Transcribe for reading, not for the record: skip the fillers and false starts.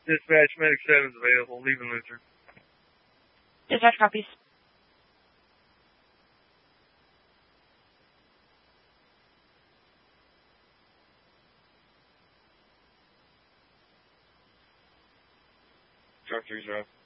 Dispatch, Medic 7 is available. Leaving Luther. Dispatch copies. Truck 3's drive.